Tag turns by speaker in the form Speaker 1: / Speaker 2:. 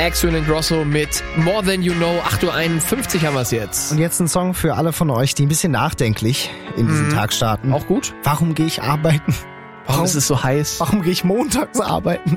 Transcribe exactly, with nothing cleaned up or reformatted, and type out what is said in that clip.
Speaker 1: Axwell und Grosso mit More Than You Know. acht Uhr einundfünfzig haben wir es jetzt.
Speaker 2: Und jetzt ein Song für alle von euch, die ein bisschen nachdenklich in diesen
Speaker 1: Mhm.
Speaker 2: Tag starten.
Speaker 1: Auch gut.
Speaker 2: Warum gehe ich arbeiten?
Speaker 1: Warum ist es so heiß?
Speaker 2: Warum gehe ich montags arbeiten?